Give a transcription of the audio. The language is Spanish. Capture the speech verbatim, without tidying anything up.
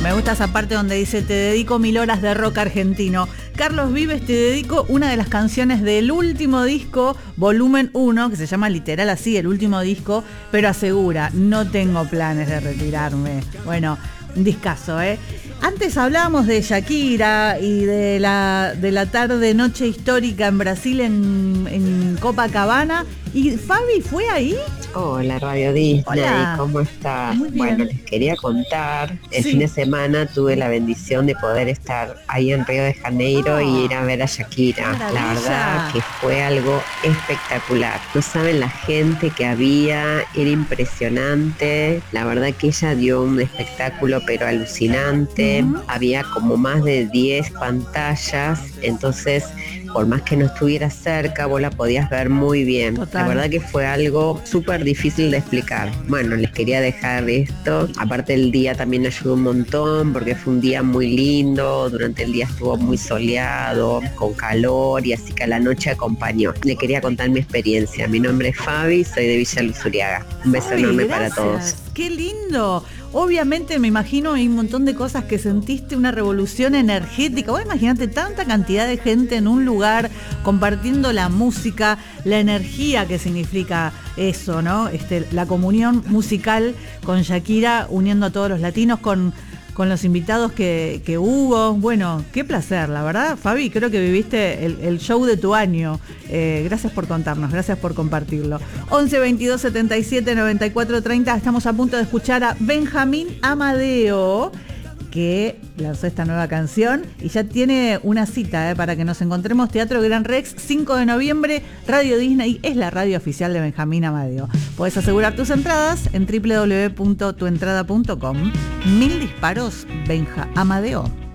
Me gusta esa parte donde dice: te dedico mil horas de rock argentino. Carlos Vives, te dedico una de las canciones del último disco, volumen uno, que se llama literal así, el último disco, pero asegura, no tengo planes de retirarme. Bueno, un discazo, ¿eh? Antes hablábamos de Shakira y de la, de la tarde noche histórica en Brasil, en, en Copacabana. ¿Y Fabi fue ahí? Hola, Radio Disney, Hola. ¿cómo está? Muy bien. Bueno, les quería contar, el Sí. fin de semana tuve la bendición de poder estar ahí en Río de Janeiro Oh, y ir a ver a Shakira. qué maravilla. La verdad que fue algo espectacular. No saben la gente que había, era impresionante. La verdad que ella dio un espectáculo pero alucinante. Uh-huh. Había como más de diez pantallas, entonces por más que no estuviera cerca, vos la podías ver muy bien. Total. La verdad que fue algo súper difícil de explicar. Bueno, les quería dejar esto. Aparte el día también ayudó un montón porque fue un día muy lindo. Durante el día estuvo muy soleado, con calor y así que a la noche acompañó. Le quería contar mi experiencia. Mi nombre es Fabi, soy de Villa Luzuriaga. Un beso Fabi, enorme gracias. para todos. ¡Qué lindo! Obviamente me imagino hay un montón de cosas que sentiste, una revolución energética. Vos imaginate tanta cantidad de gente en un lugar compartiendo la música, la energía que significa eso, ¿no? Este, la comunión musical con Shakira, uniendo a todos los latinos con, con los invitados que, que hubo. Bueno, qué placer, la verdad, Fabi, creo que viviste el, el show de tu año. Eh, gracias por contarnos, gracias por compartirlo. once veintidós setenta y siete noventa y cuatro treinta, estamos a punto de escuchar a Benjamín Amadeo, que lanzó esta nueva canción y ya tiene una cita, eh, para que nos encontremos. Teatro Gran Rex, cinco de noviembre, Radio Disney es la radio oficial de Benjamín Amadeo. Podés asegurar tus entradas en doble u doble u doble u punto tu entrada punto com. Mil disparos, Benja Amadeo.